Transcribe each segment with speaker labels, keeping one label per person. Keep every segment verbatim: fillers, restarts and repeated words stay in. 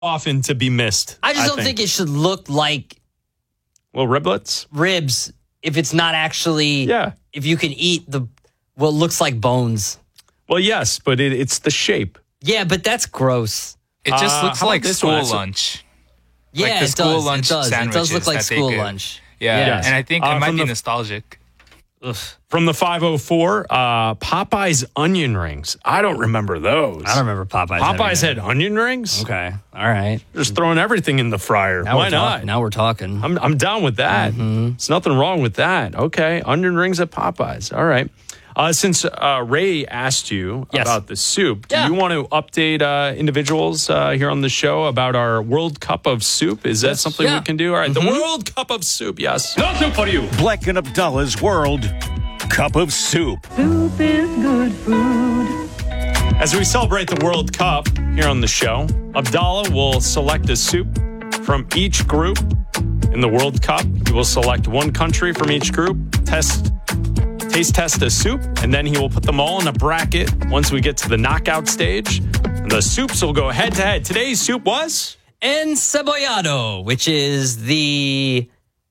Speaker 1: often to be missed.
Speaker 2: I just
Speaker 1: I
Speaker 2: don't think.
Speaker 1: think
Speaker 2: it should look like
Speaker 1: well, riblets.
Speaker 2: ribs if it's not actually.
Speaker 1: Yeah.
Speaker 2: If you can eat the what looks like bones.
Speaker 1: Well, yes, but it, it's the shape.
Speaker 2: Yeah, but that's gross.
Speaker 3: It just
Speaker 1: Uh,
Speaker 3: looks
Speaker 1: how
Speaker 3: like
Speaker 1: about this
Speaker 3: school
Speaker 1: one? It's a-
Speaker 3: lunch.
Speaker 2: Yeah,
Speaker 3: like the
Speaker 2: it
Speaker 3: school
Speaker 2: does.
Speaker 3: lunch
Speaker 2: it does. It does look
Speaker 3: sandwiches
Speaker 2: like
Speaker 3: that they
Speaker 2: school
Speaker 3: give.
Speaker 2: lunch.
Speaker 3: Yeah,
Speaker 2: Yes.
Speaker 3: and I think
Speaker 1: Uh,
Speaker 3: it might
Speaker 1: from
Speaker 3: be
Speaker 1: the-
Speaker 3: nostalgic.
Speaker 2: Ugh.
Speaker 1: From the five oh four, uh, Popeye's onion rings. I don't remember those.
Speaker 2: I don't remember Popeyes. having
Speaker 1: Popeyes
Speaker 2: it.
Speaker 1: had onion rings?
Speaker 2: Okay. All right.
Speaker 1: Just throwing everything in the fryer.
Speaker 2: Now
Speaker 1: Why
Speaker 2: we're
Speaker 1: not?
Speaker 2: talk- now we're talking.
Speaker 1: I'm I'm down with that. There's nothing wrong with that. Okay, onion rings at Popeyes. All right. Uh, since uh, Ray asked you
Speaker 2: Yes.
Speaker 1: about the soup, do
Speaker 2: Yeah.
Speaker 1: you want to update uh, individuals uh, here on the show about our World Cup of Soup? Is that something
Speaker 2: Yeah.
Speaker 1: we can do? All right, the World Cup of Soup. Yes. No soup for you.
Speaker 4: Black and Abdallah's World Cup of Soup.
Speaker 5: Soup is good food.
Speaker 1: As we celebrate the World Cup here on the show, Abdallah will select a soup from each group in the World Cup. He will select one country from each group, test, taste test a soup, and then he will put them all in a bracket once we get to the knockout stage. And the soups will go head to head. Today's soup was?
Speaker 2: Encebollado, which is the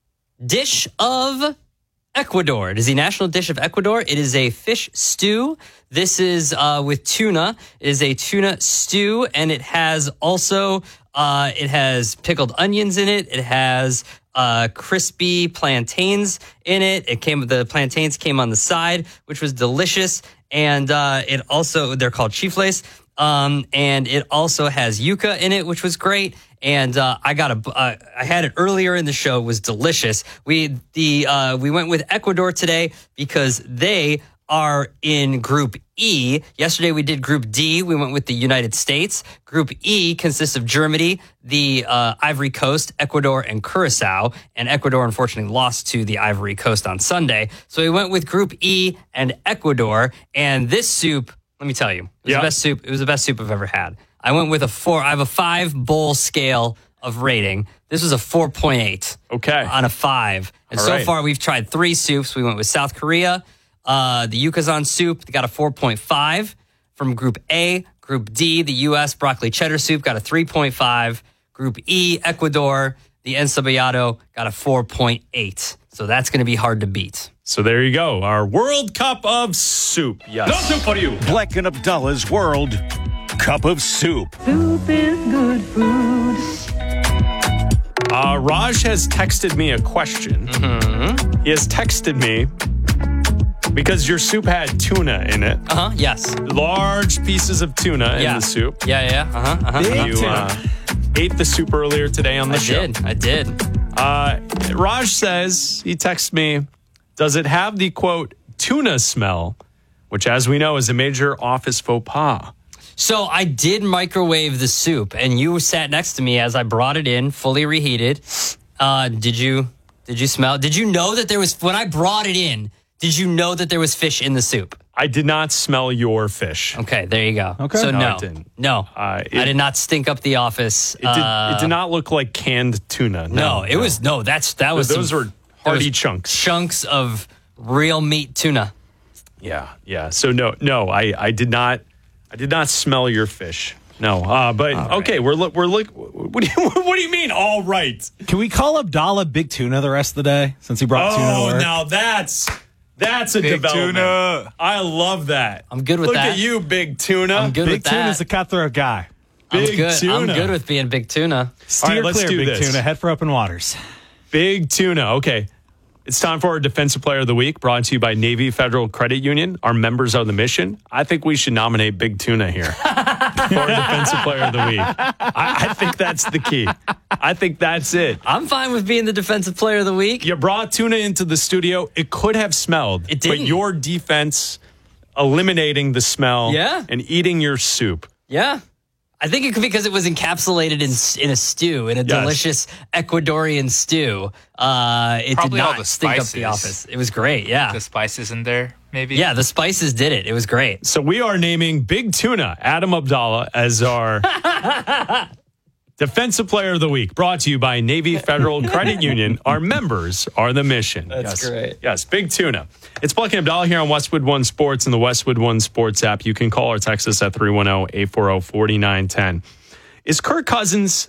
Speaker 2: dish of Ecuador. It is the national dish of Ecuador. It is a fish stew. This is uh, with tuna. It is a tuna stew, and it has also uh, it has pickled onions in it. It has uh, crispy plantains in it. It came the plantains came on the side, which was delicious, and uh, it also they're called chifles. Um, and it also has yuca in it, which was great. And uh, I got a, uh, I had it earlier in the show. It was delicious. We the uh, we went with Ecuador today because they are in Group E. Yesterday we did Group D. We went with the United States. Group E consists of Germany, the uh, Ivory Coast, Ecuador, and Curacao. And Ecuador unfortunately lost to the Ivory Coast on Sunday. So we went with Group E and Ecuador. And this soup, let me tell you, it was
Speaker 1: Yeah.
Speaker 2: the best soup. It was the best soup I've ever had. I went with a four. I have a five bowl scale of rating. This was a four point eight.
Speaker 1: Okay.
Speaker 2: On a five. And
Speaker 1: All
Speaker 2: so
Speaker 1: right.
Speaker 2: far we've tried three soups. We went with South Korea. Uh, the Yucatan soup got a four point five from Group A. Group D, the U S broccoli cheddar soup got a three point five. Group E, Ecuador, the encebollado got a four point eight. So that's going to be hard to beat.
Speaker 1: So there you go. Our World Cup of Soup. Yes. No soup for you.
Speaker 4: Black and Abdallah's World Cup of Soup.
Speaker 5: Soup is good food.
Speaker 1: Uh, Raj has texted me a question.
Speaker 2: Mm-hmm.
Speaker 1: He has texted me because your soup had tuna in it.
Speaker 2: Uh huh. Yes.
Speaker 1: Large pieces of tuna in
Speaker 2: Yeah.
Speaker 1: the soup.
Speaker 2: Yeah. Yeah. Uh huh. Uh huh.
Speaker 1: You uh, ate the soup earlier today on the
Speaker 2: I
Speaker 1: show.
Speaker 2: did. I did.
Speaker 1: Uh, Raj says, he texts me, does it have the, quote, tuna smell, which, as we know, is a major office faux pas?
Speaker 2: So I did microwave the soup, and you sat next to me as I brought it in, fully reheated. Uh, did you? Did you smell? Did you know that there was when I brought it in? Did you know that there was fish in the soup?
Speaker 1: I did not smell your fish.
Speaker 2: Okay, there you go.
Speaker 6: Okay.
Speaker 2: So
Speaker 1: No,
Speaker 2: no,
Speaker 1: it didn't.
Speaker 2: no,
Speaker 1: Uh, it-
Speaker 2: I did not stink up the office.
Speaker 1: It did, it did not look like canned tuna. No,
Speaker 2: No, it was no. That's that was
Speaker 1: Those
Speaker 2: some-
Speaker 1: were
Speaker 2: that
Speaker 1: hearty
Speaker 2: was
Speaker 1: chunks.
Speaker 2: chunks of real meat tuna.
Speaker 1: Yeah, yeah. So no, no, I, I did not, I did not smell your fish. No, uh, but okay, we're look, we're look. What do you, what do you mean? All right.
Speaker 6: Can we call Abdallah Big Tuna the rest of the day since he brought tuna to
Speaker 1: Oh,
Speaker 6: work?
Speaker 1: now that's that's a
Speaker 3: Big
Speaker 1: development.
Speaker 3: tuna.
Speaker 1: I love that.
Speaker 2: I'm good with
Speaker 1: Look
Speaker 2: that.
Speaker 1: at you, big tuna.
Speaker 2: I'm good
Speaker 6: Big
Speaker 2: with that.
Speaker 6: Tuna's a cutthroat guy.
Speaker 2: I'm
Speaker 1: Big
Speaker 2: good. I'm
Speaker 1: tuna.
Speaker 2: good with being big tuna.
Speaker 6: Steer
Speaker 1: right, let's
Speaker 6: clear,
Speaker 1: do
Speaker 6: Big
Speaker 1: this.
Speaker 6: Tuna. Head for open waters.
Speaker 1: Big tuna. Okay. It's time for our Defensive Player of the Week, brought to you by Navy Federal Credit Union. Our members are the mission. I think we should nominate Big Tuna here for our Defensive Player of the Week. I, I think that's the key. I think that's it.
Speaker 2: I'm fine with being the defensive player of the week.
Speaker 1: You brought tuna into the studio. It could have smelled.
Speaker 2: It
Speaker 1: But
Speaker 2: didn't.
Speaker 1: your defense eliminating the smell
Speaker 2: Yeah.
Speaker 1: and eating your soup.
Speaker 2: Yeah. I think it could because it was encapsulated in in a stew, in a
Speaker 1: Yes.
Speaker 2: delicious Ecuadorian stew. Uh, it
Speaker 3: Probably
Speaker 2: did
Speaker 3: all
Speaker 2: not
Speaker 3: the
Speaker 2: stink up the
Speaker 3: spices.
Speaker 2: office. It was great. Yeah.
Speaker 3: The spices in there, maybe.
Speaker 2: Yeah, the spices did it. It was great.
Speaker 1: So we are naming Big Tuna, Adam Abdallah, as our Defensive Player of the Week, brought to you by Navy Federal Credit Union. Our members are the mission.
Speaker 2: That's
Speaker 1: yes.
Speaker 2: great.
Speaker 1: Yes, Big Tuna. It's Pluck and Abdallah here on Westwood One Sports and the Westwood One Sports app. You can call or text us at three one zero, eight four zero, four nine one zero. Is Kirk Cousins